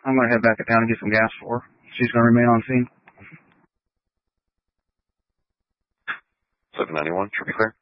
I'm going to head back to town and get some gas for her. She's going to remain on scene. 791, should be clear.